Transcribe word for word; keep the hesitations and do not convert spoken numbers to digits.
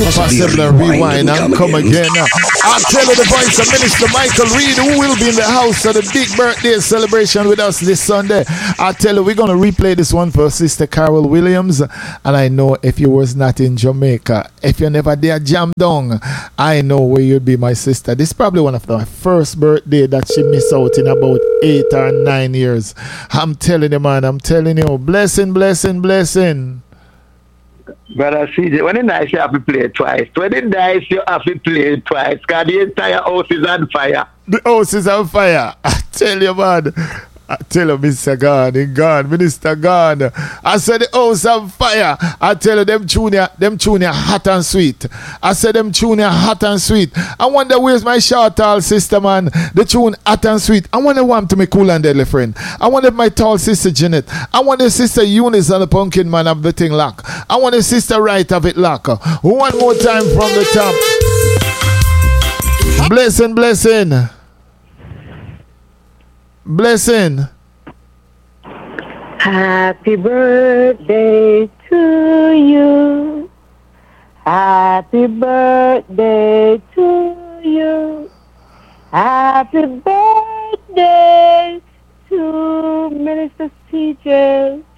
Possible rewind and come again. I'll tell you the voice of Minister Michael Reed, who will be in the house of the big birthday celebration with us this Sunday. I'll tell you, we're going to replay this one for Sister Carol Williams. And I know if you was not in Jamaica, if you never dare jam down, I know where you'd be, my sister. This is probably one of the first birthday that she missed out in about eight or nine years. I'm telling you, man, I'm telling you. Blessing, blessing, blessing. Brother C J, when it dies, you have to play it twice. When it dies, you have to play it twice. Because the entire house is on fire. The house is on fire. I tell you, man. I tell you, Mister God, in God, Minister God. I said the house on fire. I tell you, them junior, them junior hot and sweet. I said them junior hot and sweet. I wonder where's my short tall sister, man. The tune hot and sweet. I wonder who I'm to my cool and deadly friend. I wanted my tall sister Janet. I want the sister Eunice and the pumpkin man of the thing lock. I want the sister right of it lock. One more time from the top. Blessing, blessing. Blessing. Happy birthday to you. Happy birthday to you. Happy birthday to Minister C J.